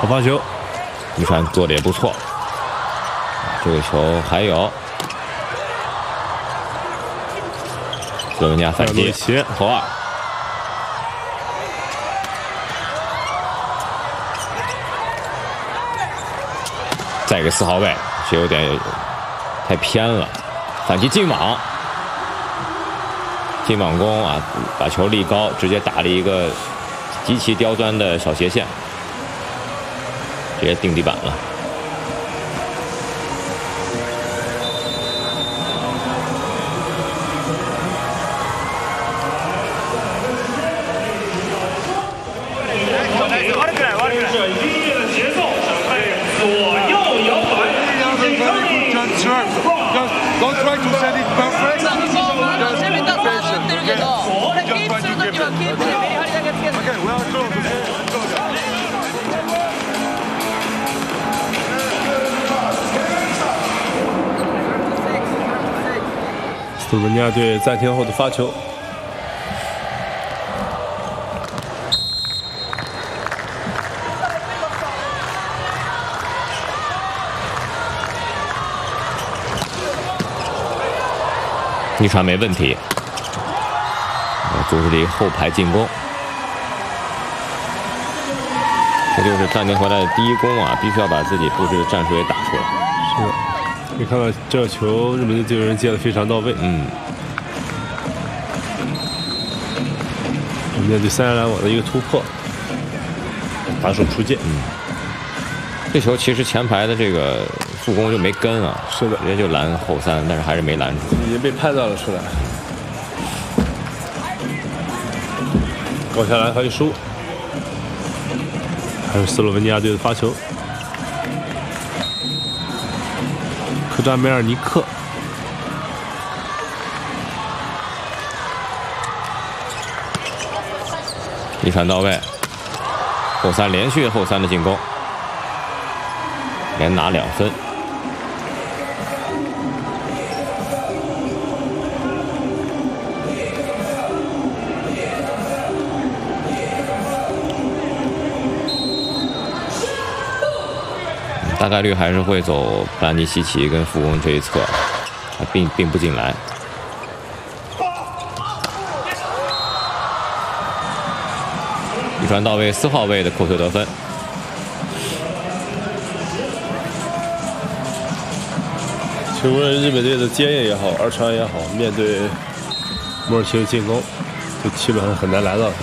好发球， 一传做的也不错。这个球还有斯洛文尼亚反击，投二。再一个4号位，这有点太偏了，反击进网，进网攻啊，把球立高，直接打了一个极其刁钻的小斜线，直接定地板了。 Don't try to set it perfect. Just be patient. Okay? Just try to keep it. Okay, we are close. Okay? 斯洛文尼亚队暂停后的发球。 一传没问题，组织了一个后排进攻，这就是暂停回来的第一攻啊！必须要把自己布置的战术也打出来。 是的，你看到这球，日本队队员接的非常到位。面对3人拦网的一个突破，反手出界。 这球其实前排的这个助攻就没跟啊， 是的， 直接就拦后3，但是还是没拦住， 已经被拍到了出来。高下来发球失误，还有斯洛文尼亚队的发球。科扎梅尔尼克， 一传到位，后3连续后3的进攻。连拿2分，大概率还是会走布兰尼西奇跟副攻这一侧，并不进来。一传到位，4号位的扣球得分。 无论日本队的接应也好，二传也好，面对摩尔奇的进攻，就基本上很难来到。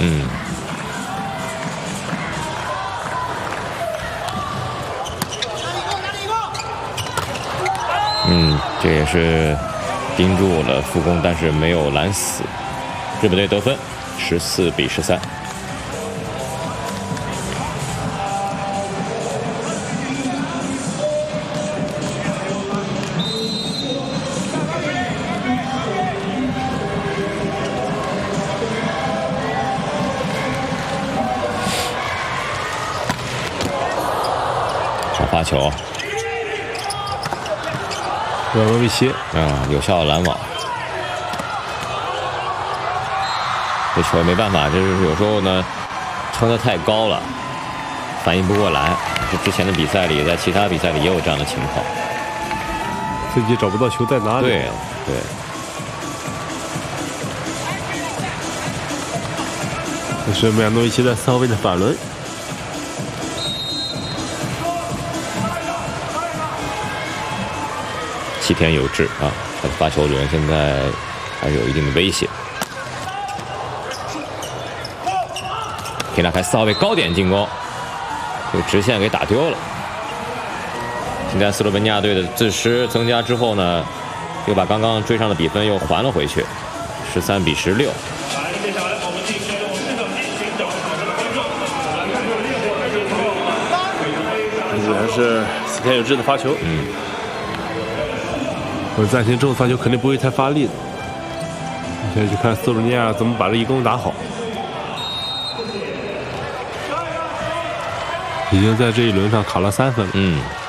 这也是盯住了副攻，但是没有拦死。日本队得分，14比13。发球， 罗维奇， 有效拦网。这球没办法，就是有时候呢，撑得太高了，反应不过来。这之前的比赛里，在其他比赛里也有这样的情况， 自己找不到球在哪里。 对。 这是梅亚诺维奇在4号位的反轮。 西田有志啊，他的发球轮现在还是有一定的威胁。可以拉开4号位高点进攻，这个直线给打丢了。现在斯洛文尼亚队的自失增加之后呢，又把刚刚追上的比分又还了回去，13比16。 依然是西田有志的发球。暂停之后发球肯定不会太发力的。现在去看斯洛文尼亚怎么把这一攻打好。已经在这一轮上卡了3分了。